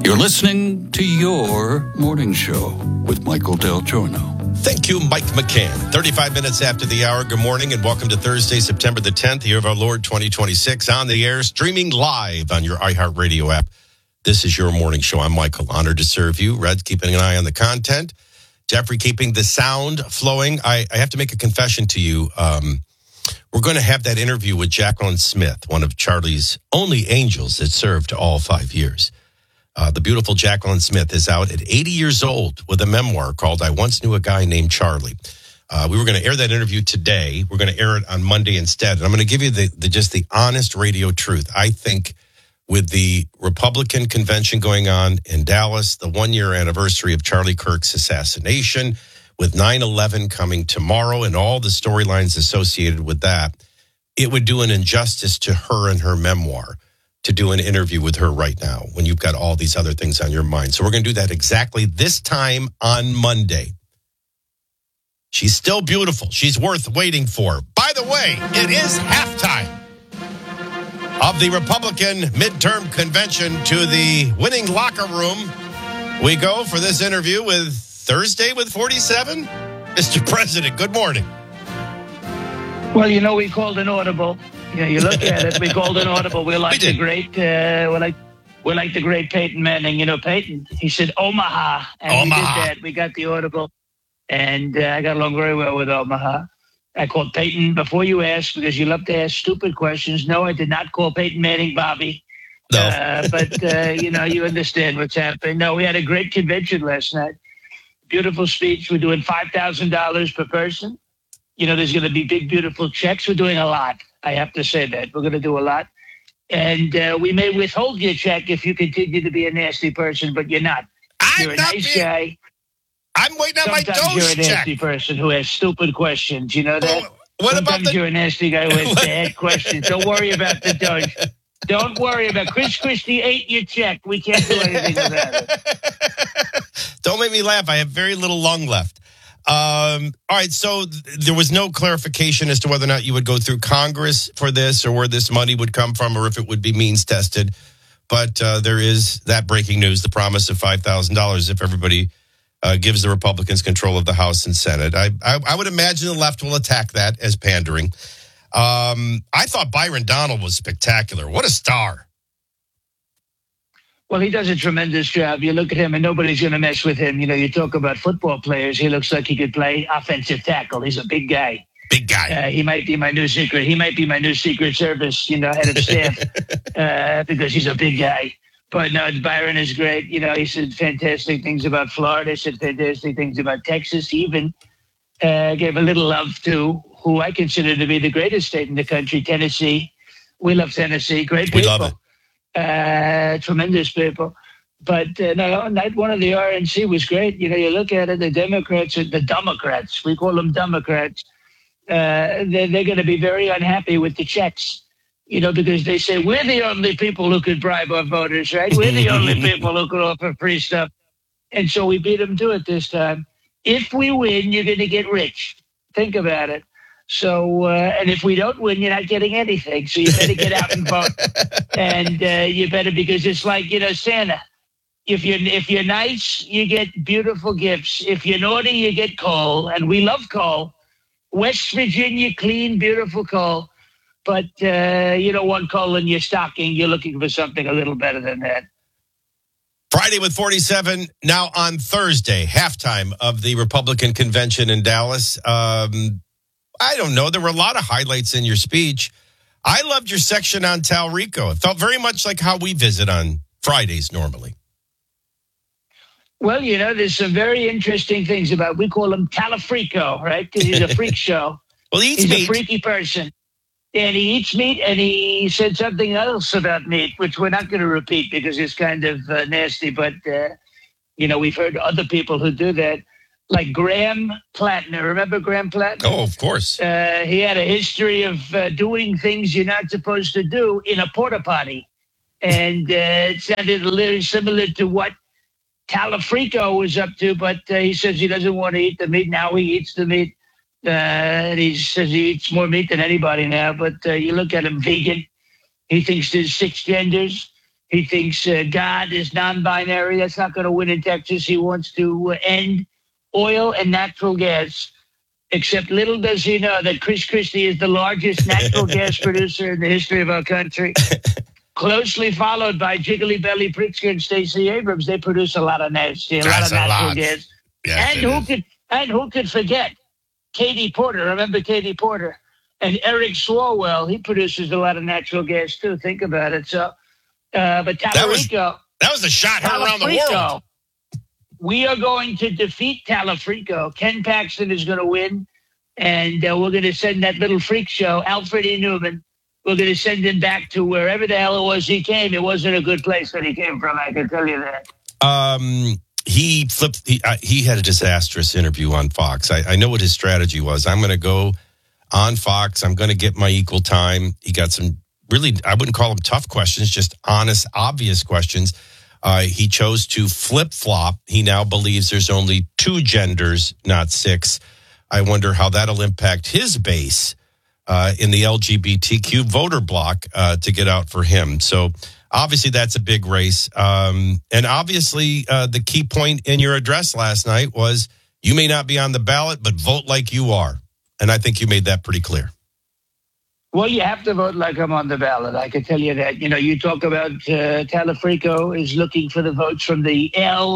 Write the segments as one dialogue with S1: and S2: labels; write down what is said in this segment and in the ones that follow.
S1: You're listening to Your Morning Show with Michael Del Giorno.
S2: Thank you, Mike McCann. 35 minutes after the hour. Good morning and welcome to Thursday, September the 10th, year of our Lord 2026. On the air, streaming live on your iHeartRadio app. This is Your Morning Show. I'm Michael, honored to serve you. Red's keeping an eye on the content. Jeffrey keeping the sound flowing. I have to make a confession to you. We're going to have that interview with Jacqueline Smith, one of Charlie's only angels that served all 5 years. The beautiful Jacqueline Smith is out at 80 years old with a memoir called I Once Knew a Guy Named Charlie. We were going to air that interview today. We're going to air it on Monday instead. And I'm going to give you the honest radio truth. I think with the Republican convention going on in Dallas, the 1-year anniversary of Charlie Kirk's assassination, with 9/11 coming tomorrow and all the storylines associated with that, it would do an injustice to her and her memoir to do an interview with her right now when you've got all these other things on your mind. So we're going to do that exactly this time on Monday. She's still beautiful. She's worth waiting for. By the way, it is halftime of the Republican midterm convention. To the winning locker room we go for this interview with Thursday with 47. Mr. President, good morning.
S3: Well, you know, we called an audible. Yeah, you look at it. We called an audible. We're like the great Peyton Manning. You know, Peyton. He said Omaha, and we did that. We got the audible, and I got along very well with Omaha. I called Peyton before you asked because you love to ask stupid questions. No, I did not call Peyton Manning Bobby. No, but you know, you understand what's happening. No, we had a great convention last night. Beautiful speech. We're doing $5,000 per person. You know, there's going to be big, beautiful checks. We're doing a lot. I have to say that. We're going to do a lot. And we may withhold your check if you continue to be a nasty person, but you're not. You're a nice guy.
S2: I'm waiting on my Doge check.
S3: Sometimes you're a nasty person who has stupid questions. You know that?
S2: Sometimes
S3: you're a nasty guy who has bad questions. Don't worry about the Doge. Don't worry about Chris Christie ate your check. We can't do anything about it.
S2: Don't make me laugh. I have very little lung left. All right, so there was no clarification as to whether or not you would go through Congress for this or where this money would come from or if it would be means tested. But there is that breaking news, the promise of $5,000 if everybody gives the Republicans control of the House and Senate. I would imagine the left will attack that as pandering. I thought Byron Donald was spectacular. What a star.
S3: Well, he does a tremendous job. You look at him and nobody's going to mess with him. You know, you talk about football players. He looks like he could play offensive tackle. He's a big guy.
S2: Big guy.
S3: He might be my new secret. He might be my new Secret Service, you know, head of staff because he's a big guy. But no, Byron is great. You know, he said fantastic things about Florida. He said fantastic things about Texas. He even gave a little love to who I consider to be the greatest state in the country, Tennessee. We love Tennessee. Great people.
S2: We love it.
S3: Tremendous people. But no, night one of the RNC was great. You know, you look at it, the Democrats, we call them Democrats, they're going to be very unhappy with the checks, you know, because they say we're the only people who could bribe our voters, right? We're the only people who could offer free stuff. And so we beat them to it this time. If we win, you're going to get rich. Think about it. So, and if we don't win, you're not getting anything. So you better get out and vote. And you better, because it's like, you know, Santa. If you're nice, you get beautiful gifts. If you're naughty, you get coal. And we love coal. West Virginia, clean, beautiful coal. But you don't want coal in your stocking. You're looking for something a little better than that.
S2: Friday with 47. Now on Thursday, halftime of the Republican convention in Dallas. I don't know. There were a lot of highlights in your speech. I loved your section on Talrico. It felt very much like how we visit on Fridays normally.
S3: Well, you know, there's some very interesting things about, we call him Talafrico, right? Because he's a freak show.
S2: Well, he's
S3: a freaky person. And he eats meat, and he said something else about meat, which we're not going to repeat because it's kind of nasty. But, you know, we've heard other people who do that. Like Graham Plattner. Remember Graham Plattner?
S2: Oh, of course.
S3: He had a history of doing things you're not supposed to do in a porta potty. And it sounded a little similar to what Talafrico was up to, but he says he doesn't want to eat the meat. Now he eats the meat. And he says he eats more meat than anybody now. But you look at him, vegan. He thinks there's 6 genders. He thinks God is non-binary. That's not going to win in Texas. He wants to end oil and natural gas. Except little does he know that Chris Christie is the largest natural gas producer in the history of our country. Closely followed by Jiggly Belly Pritzker and Stacey Abrams. They produce a lot of natural gas. Yes, and who could forget Katie Porter? Remember Katie Porter? And Eric Swalwell, he produces a lot of natural gas too. Think about it. So, but Talarico,
S2: that was a shot heard around the world.
S3: We are going to defeat Talarico. Ken Paxton is going to win, and we're going to send that little freak show, Alfred E. Newman. We're going to send him back to wherever the hell it was he came. It wasn't a good place that he came from. I can tell you that.
S2: He flipped. He had a disastrous interview on Fox. I know what his strategy was. I'm going to go on Fox. I'm going to get my equal time. He got some really, I wouldn't call them tough questions, just honest, obvious questions. He chose to flip-flop. He now believes there's only 2 genders, not 6. I wonder how that'll impact his base in the LGBTQ voter bloc to get out for him. So obviously that's a big race. And obviously the key point in your address last night was you may not be on the ballot, but vote like you are. And I think you made that pretty clear.
S3: Well, you have to vote like I'm on the ballot. I can tell you that. You know, you talk about Talarico is looking for the votes from the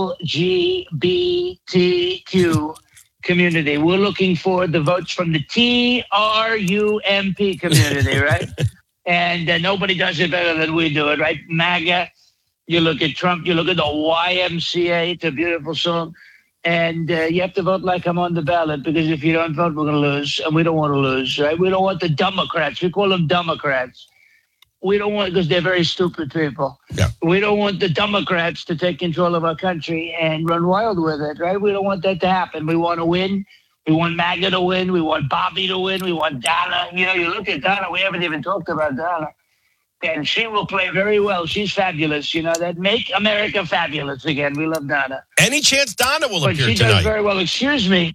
S3: LGBTQ community. We're looking for the votes from the TRUMP community, right? And nobody does it better than we do it, right? MAGA, you look at Trump, you look at the YMCA, it's a beautiful song. And you have to vote like I'm on the ballot, because if you don't vote, we're going to lose. And we don't want to lose, right? We don't want the Democrats. We call them Democrats. We don't want, because they're very stupid people.
S2: Yeah.
S3: We don't want the Democrats to take control of our country and run wild with it, right? We don't want that to happen. We want to win. We want MAGA to win. We want Bobby to win. We want Donna. You know, you look at Donna. We haven't even talked about Donna. And she will play very well. She's fabulous. You know, that Make America Fabulous again. We love Donna.
S2: Any chance Donna will appear tonight?
S3: She does very well. Excuse me.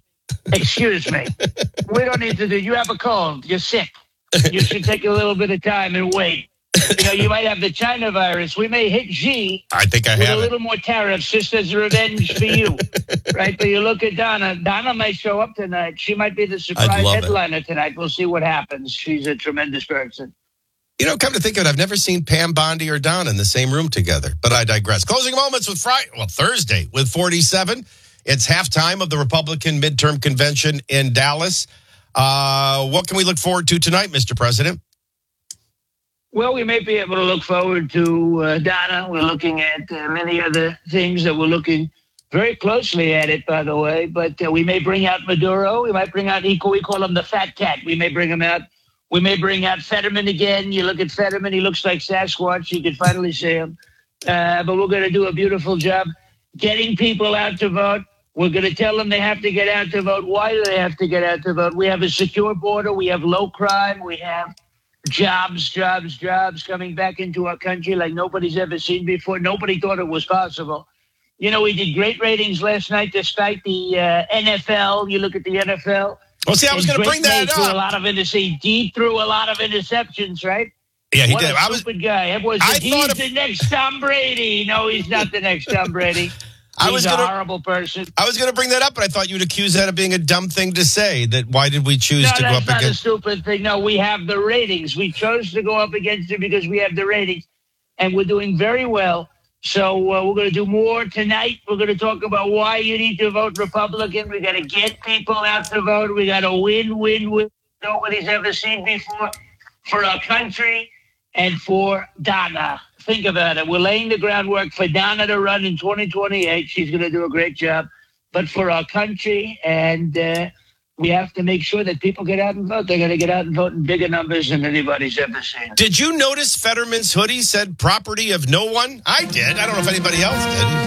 S3: We don't need to do. You have a cold. You're sick. You should take a little bit of time and wait. You know, you might have the China virus. We may hit Xi.
S2: I think I
S3: with
S2: have
S3: a little more tariffs just as revenge for you. Right? But you look at Donna. Donna might show up tonight. She might be the surprise headliner tonight. We'll see what happens. She's a tremendous person.
S2: You know, come to think of it, I've never seen Pam Bondi or Donna in the same room together. But I digress. Closing moments with Thursday with 47. It's halftime of the Republican midterm convention in Dallas. What can we look forward to tonight, Mr. President?
S3: Well, we may be able to look forward to Donna. We're looking at many other things that we're looking very closely at it, by the way. But we may bring out Maduro. We might bring out we call him the fat cat. We may bring him out. We may bring out Fetterman again. You look at Fetterman, he looks like Sasquatch. You can finally see him. But we're going to do a beautiful job getting people out to vote. We're going to tell them they have to get out to vote. Why do they have to get out to vote? We have a secure border. We have low crime. We have jobs coming back into our country like nobody's ever seen before. Nobody thought it was possible. You know, we did great ratings last night despite the NFL. You look at the NFL.
S2: Well, see, I was going to bring that up.
S3: He threw a lot of interceptions, right?
S2: Yeah, he
S3: what
S2: did.
S3: A stupid guy. He's the next Tom Brady. No, he's not the next Tom Brady. He's a horrible person.
S2: I was going to bring that up, but I thought you would accuse that of being a dumb thing to say. That why did we choose to go up against?
S3: No, that's not a stupid thing. No, we have the ratings. We chose to go up against it because we have the ratings, and we're doing very well. So we're going to do more tonight. We're going to talk about why you need to vote Republican. We got to get people out to vote. We got to win. Nobody's ever seen before for our country and for Donna. Think about it. We're laying the groundwork for Donna to run in 2028. She's going to do a great job. But for our country, and we have to make sure that people get out and vote. They're going to get out and vote in bigger numbers than anybody's ever seen.
S2: Did you notice Fetterman's hoodie said property of no one? I did. I don't know if anybody else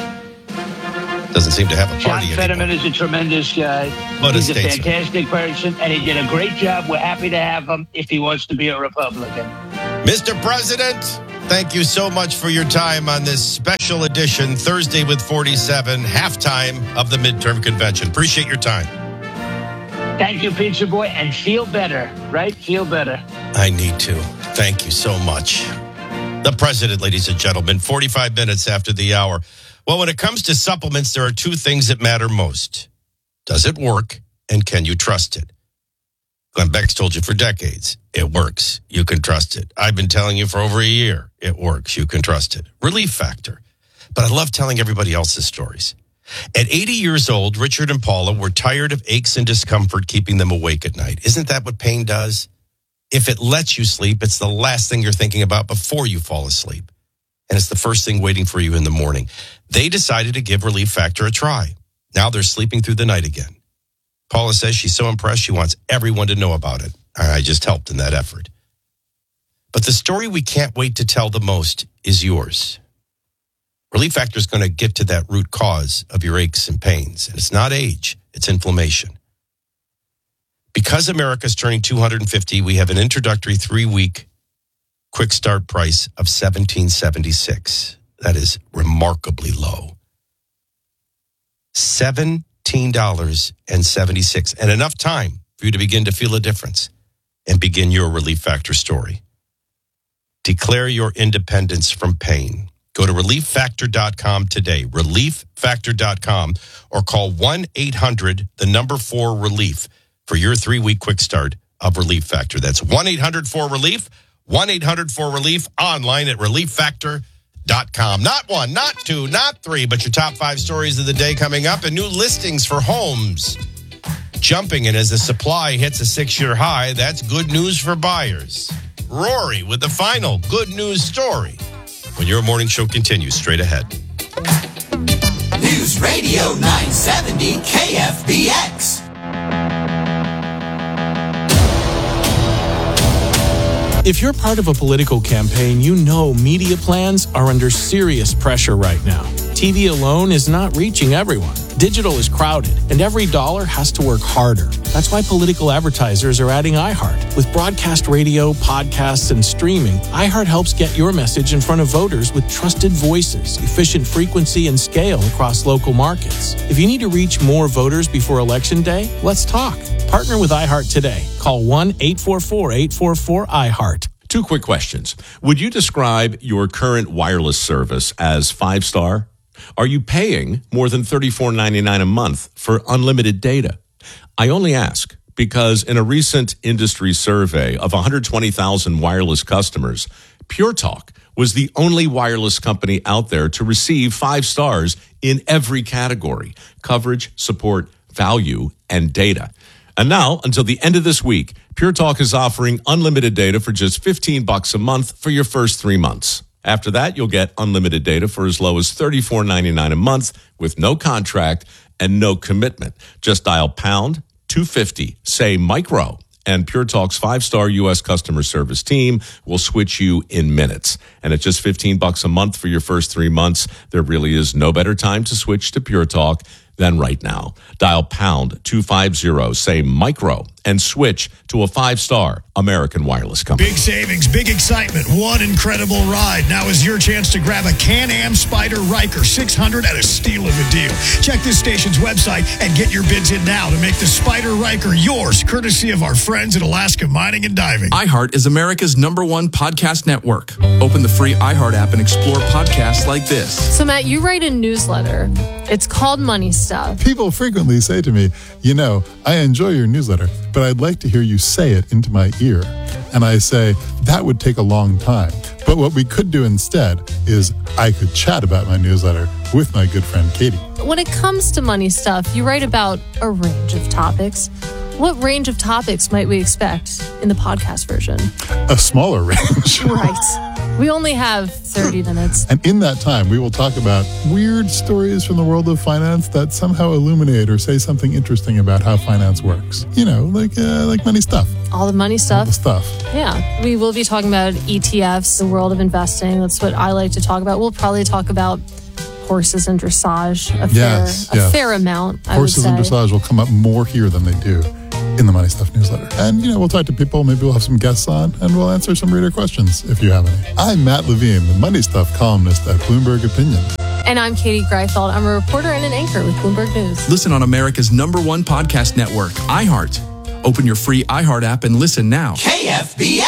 S2: did. Doesn't seem to have a party
S3: John Fetterman is a tremendous guy. He's a fantastic person, and he did a great job. We're happy to have him if he wants to be a Republican.
S2: Mr. President, thank you so much for your time on this special edition, Thursday with 47, halftime of the midterm convention. Appreciate your time.
S3: Thank you, Pizza Boy, and feel better, right? Feel better.
S2: I need to. Thank you so much. The president, ladies and gentlemen, 45 minutes after the hour. Well, when it comes to supplements, there are two things that matter most. Does it work, and can you trust it? Glenn Beck's told you for decades, it works. You can trust it. I've been telling you for over a year, it works. You can trust it. Relief Factor. But I love telling everybody else's stories. At 80 years old, Richard and Paula were tired of aches and discomfort keeping them awake at night. Isn't that what pain does? If it lets you sleep, it's the last thing you're thinking about before you fall asleep. And it's the first thing waiting for you in the morning. They decided to give Relief Factor a try. Now they're sleeping through the night again. Paula says she's so impressed she wants everyone to know about it. I just helped in that effort. But the story we can't wait to tell the most is yours. Relief Factor is going to get to that root cause of your aches and pains. And it's not age, it's inflammation. Because America's turning 250, we have an introductory 3-week quick start price of $17.76. That is remarkably low. $17.76. And enough time for you to begin to feel a difference and begin your Relief Factor story. Declare your independence from pain. Go to relieffactor.com today, relieffactor.com, or call 1-800-4-RELIEF for your 3-week quick start of Relief Factor. That's 1-800-4-RELIEF, 1-800-4-RELIEF, online at relieffactor.com. Not one, not two, not three, but your top 5 stories of the day coming up, and new listings for homes jumping. And as the supply hits a 6-year high, that's good news for buyers. Rory with the final good news story when your morning show continues straight ahead.
S4: News Radio 970 KFBX.
S5: If you're part of a political campaign, you know media plans are under serious pressure right now. TV alone is not reaching everyone. Digital is crowded, and every dollar has to work harder. That's why political advertisers are adding iHeart. With broadcast radio, podcasts, and streaming, iHeart helps get your message in front of voters with trusted voices, efficient frequency, and scale across local markets. If you need to reach more voters before Election Day, let's talk. Partner with iHeart today. Call 1-844-844-iHeart.
S6: 2 quick questions. Would you describe your current wireless service as 5-star? Are you paying more than $34.99 a month for unlimited data? I only ask because in a recent industry survey of 120,000 wireless customers, Pure Talk was the only wireless company out there to receive 5 stars in every category: coverage, support, value, and data. And now, until the end of this week, Pure Talk is offering unlimited data for just $15 a month for your first 3 months. After that, you'll get unlimited data for as low as $34.99 a month with no contract and no commitment. Just dial pound 250, say micro, and Pure Talk's 5-star U.S. customer service team will switch you in minutes. And at just $15 a month for your first 3 months, there really is no better time to switch to Pure Talk than right now. Dial pound 250, say micro, and switch to a 5-star American wireless company.
S7: Big savings, big excitement, one incredible ride. Now is your chance to grab a Can-Am Spyder Ryker 600 at a steal of a deal. Check this station's website and get your bids in now to make the Spyder Ryker yours, courtesy of our friends at Alaska Mining and Diving.
S8: iHeart is America's #1 podcast network. Open the free iHeart app and explore podcasts like this.
S9: So, Matt, you write a newsletter. It's called Money Stuff.
S10: People frequently say to me, you know, I enjoy your newsletter, but I'd like to hear you say it into my ear. And I say, that would take a long time. But what we could do instead is I could chat about my newsletter with my good friend Katie.
S9: When it comes to Money Stuff, you write about a range of topics. What range of topics might we expect in the podcast version?
S10: A smaller range.
S9: Right. We only have 30 minutes.
S10: And in that time, we will talk about weird stories from the world of finance that somehow illuminate or say something interesting about how finance works. You know, like money stuff.
S9: All the money stuff.
S10: All the stuff.
S9: Yeah. We will be talking about ETFs, the world of investing. That's what I like to talk about. We'll probably talk about horses and dressage a fair amount, I would say.
S10: Horses and dressage will come up more here than they do in the Money Stuff newsletter. And, you know, we'll talk to people. Maybe we'll have some guests on, and we'll answer some reader questions if you have any. I'm Matt Levine, the Money Stuff columnist at Bloomberg Opinion.
S9: And I'm Katie Greifeld. I'm a reporter and an anchor with Bloomberg News.
S8: Listen on America's #1 podcast network, iHeart. Open your free iHeart app and listen now.
S4: KFBX.